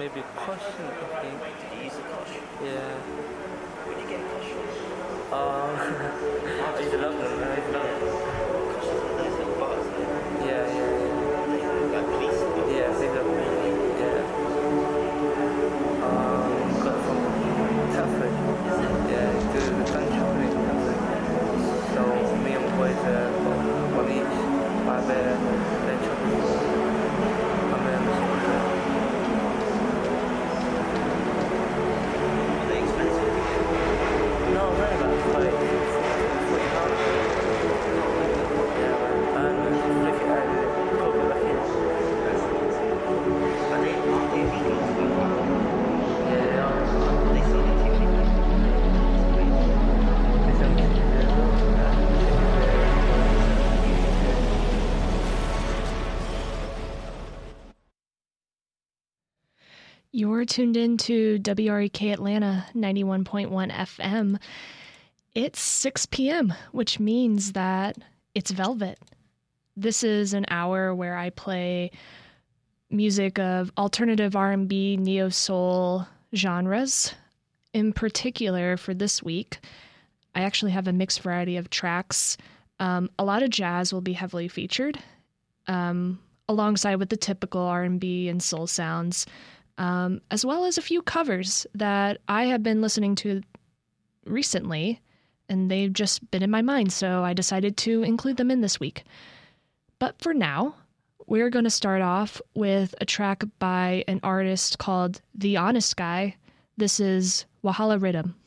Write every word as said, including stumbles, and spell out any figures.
maybe caution, I think. Did you use the Kosh? Yeah. Where did you get Kosh from? Um, I used to love them. I used to love them. Kosh is one of those little bars, though. Yeah, yeah, yeah. Like police bars. Yeah, they love me. Yeah. Um, got it from Telford. Yeah, to the gunshop in Telford. So me and my boys uh, got one each. I bet they chocolate. I mean, Are they expensive to get? no, very about forty, forty pounds. Yeah, man. And uh, look at it, got it back here. Are they, are they legal to go back? Yeah, they are. Are they sold in Tiffany? It's empty. You're tuned in to W R E K Atlanta ninety-one point one F M. It's six p.m., which means that it's Velvet. This is an hour where I play music of alternative R and B, neo-soul genres. In particular, for this week, I actually have a mixed variety of tracks. Um, a lot of jazz will be heavily featured, um, alongside with the typical R and B and soul sounds. Um, as well as a few covers that I have been listening to recently, and they've just been in my mind, so I decided to include them in this week. But for now, we're going to start off with a track by an artist called The Honest Guy. This is Wahala Rhythm.